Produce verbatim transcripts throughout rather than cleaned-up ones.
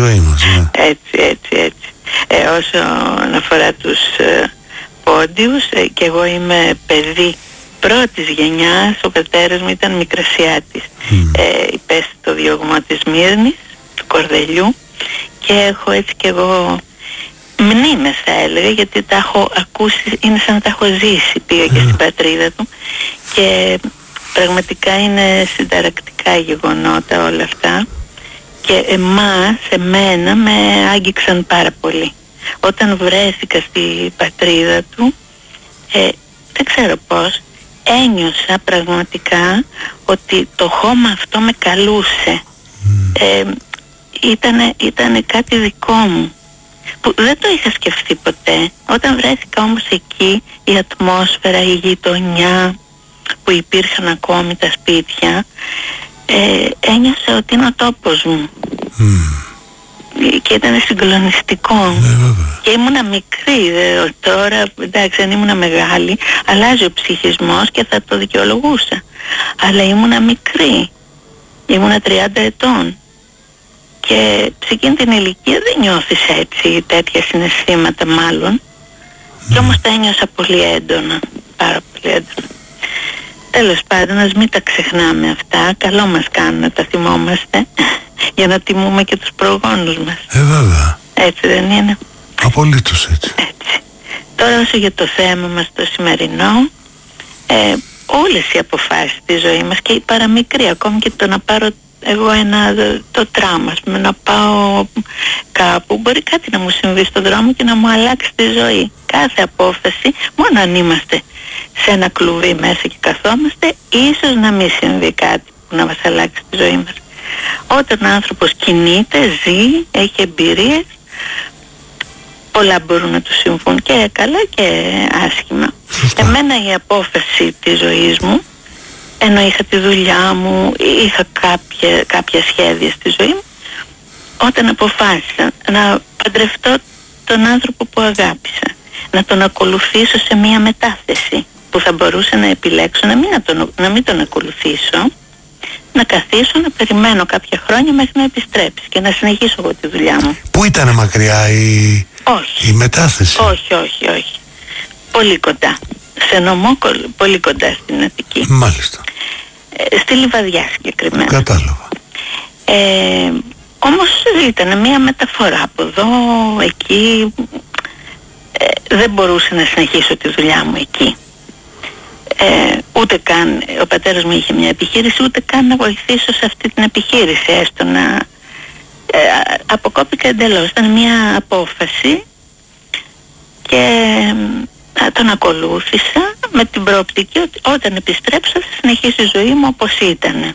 ζωή μας, ναι. Έτσι, έτσι, έτσι. Ε, όσον αφορά τους ε, πόντιους, ε, και εγώ είμαι παιδί πρώτης γενιάς, ο πατέρας μου ήταν Μικρασιάτης. Mm. Ε, υπέστη το διωγμό της Μύρνης, του Κορδελιού, και έχω έτσι κι εγώ μνήμες, θα έλεγα, γιατί τα έχω ακούσει, είναι σαν να τα έχω ζήσει. Πήγα mm. και στην πατρίδα του και πραγματικά είναι συνταρακτικά γεγονότα όλα αυτά, και εμάς, εμένα, με άγγιξαν πάρα πολύ. Όταν βρέθηκα στη πατρίδα του, ε, δεν ξέρω πώς, ένιωσα πραγματικά ότι το χώμα αυτό με καλούσε. Mm. Ε, ήτανε, ήτανε κάτι δικό μου που δεν το είχα σκεφτεί ποτέ. Όταν βρέθηκα όμως εκεί, η ατμόσφαιρα, η γειτονιά που υπήρχαν ακόμη, τα σπίτια, ε, ένιωσα ότι είναι ο τόπος μου. Mm. Και ήταν συγκλονιστικό. Yeah, και ήμουνα μικρή, δε, τώρα εντάξει, δεν ήμουνα μεγάλη, αλλάζει ο ψυχισμός και θα το δικαιολογούσα, αλλά ήμουνα μικρή, ήμουνα τριάντα ετών, και σε εκείνη την ηλικία δεν νιώθεις έτσι τέτοια συναισθήματα μάλλον. Mm. Και όμως τα ένιωσα πολύ έντονα, πάρα πολύ έντονα. Τέλος πάντων, ας μην τα ξεχνάμε αυτά, καλό μας κάνουν να τα θυμόμαστε, για να τιμούμε και τους προγόνους μας. Ε, βέβαια. Έτσι δεν είναι? Απολύτως έτσι. Έτσι. Τώρα όσο για το θέμα μας το σημερινό, ε, όλες οι αποφάσεις της ζωής μας, και η παραμικρή, ακόμη και το να πάρω εγώ ένα, το τράμα, με να πάω κάπου, μπορεί κάτι να μου συμβεί στον δρόμο και να μου αλλάξει τη ζωή. Κάθε απόφαση, μόνο αν είμαστε σε ένα κλουβί μέσα και καθόμαστε, ίσως να μην συμβεί κάτι που να μας αλλάξει τη ζωή μας. Όταν ο άνθρωπος κινείται, ζει, έχει εμπειρίες, πολλά μπορούν να του συμβούν, και καλά και άσχημα. Σωστά. Εμένα η απόφαση της ζωής μου, ενώ είχα τη δουλειά μου, είχα κάποια, κάποια σχέδια στη ζωή μου, όταν αποφάσισα να παντρευτώ τον άνθρωπο που αγάπησα, να τον ακολουθήσω σε μια μετάθεση που θα μπορούσα να επιλέξω να μην, να τον, να μην τον ακολουθήσω, να καθίσω να περιμένω κάποια χρόνια μέχρι να επιστρέψει και να συνεχίσω εγώ τη δουλειά μου. Πού ήτανε μακριά η, όχι. η μετάθεση? Όχι, όχι, όχι. Πολύ κοντά. Σε νομό, πολύ κοντά στην Αττική. Μάλιστα. Ε, στη Λιβαδιά συγκεκριμένα. Κατάλαβα. Ε, όμως ήταν μια μεταφορά από εδώ, εκεί. Ε, δεν μπορούσα να συνεχίσω τη δουλειά μου εκεί. Ε, ούτε καν, ο πατέρας μου είχε μια επιχείρηση, ούτε καν να βοηθήσω σε αυτή την επιχείρηση, έστω να ε, αποκόπηκα εντελώς. Ήταν μια απόφαση και ε, τον ακολούθησα με την προοπτική ότι όταν επιστρέψω θα συνεχίσει η ζωή μου όπως ήταν,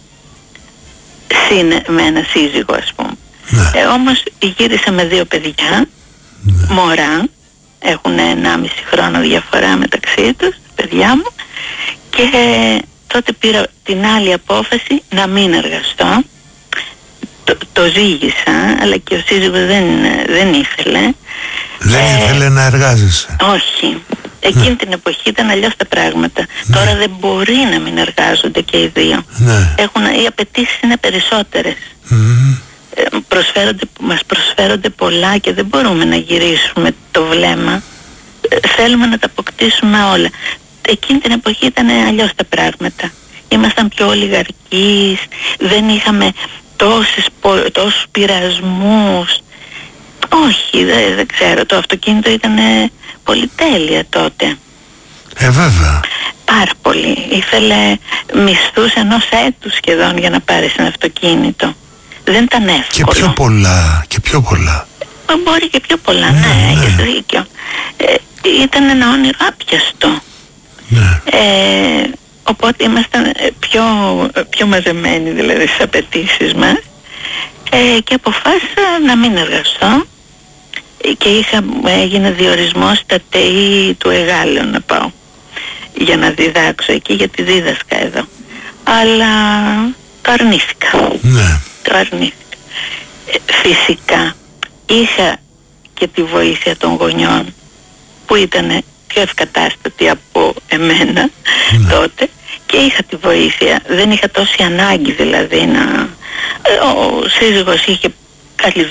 Συν, με ένα σύζυγο, ας πούμε. Ναι. Ε, όμως γύρισα με δύο παιδιά, ναι, μωρά, έχουν ενάμιση χρόνο διαφορά μεταξύ τους, παιδιά μου, και τότε πήρα την άλλη απόφαση να μην εργαστώ. Το, το ζήγησα, αλλά και ο σύζυγος δεν, δεν ήθελε. Δεν ε, ήθελε να εργάζεσαι? Όχι. Εκείνη ναι. την εποχή ήταν αλλιώς τα πράγματα. Ναι. Τώρα δεν μπορεί να μην εργάζονται και οι δύο. Ναι. Έχουν, οι απαιτήσεις είναι περισσότερες. Mm. Ε, προσφέρονται, μας προσφέρονται πολλά και δεν μπορούμε να γυρίσουμε το βλέμμα. Ε, θέλουμε να τα αποκτήσουμε όλα. Εκείνη την εποχή ήταν αλλιώς τα πράγματα. Ήμασταν πιο ολιγαρκείς, δεν είχαμε τόσες, τόσους πειρασμούς. Όχι, δεν, δεν ξέρω, το αυτοκίνητο ήταν πολυτέλεια τότε. Ε, βέβαια. Πάρα πολύ. Ήθελε μισθούς ενός έτους σχεδόν για να πάρεις ένα αυτοκίνητο. Δεν ήταν εύκολο. Και πιο πολλά, και πιο πολλά. Ε, μπορεί και πιο πολλά, ναι, ναι, ναι. Έχεις δίκιο. Ε, ήταν ένα όνειρο άπιαστο. Ναι. Ε, οπότε ήμασταν πιο, πιο μαζεμένοι δηλαδή στις απαιτήσεις μας, ε, και αποφάσισα να μην εργαστώ και είχα, έγινε διορισμός στα ΤΕΙ του Εγάλεων να πάω για να διδάξω εκεί, γιατί δίδασκα εδώ, αλλά το αρνήθηκα. Ναι. Το αρνήθηκα. Ε, φυσικά είχα και τη βοήθεια των γονιών που ήταν πιο ευκατάστατη από εμένα, ναι, τότε, και είχα τη βοήθεια, δεν είχα τόση ανάγκη δηλαδή να... Ο σύζυγος είχε καλή